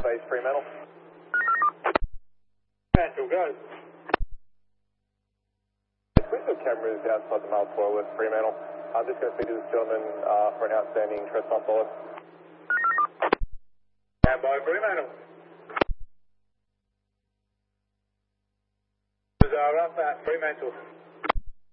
base Fremantle. Fremantle, go. We've got cameras outside the mail toilet, Fremantle. I'm just going to speak to this gentleman for an outstanding trespass dollar. Stand by, Fremantle. Up at Fremantle.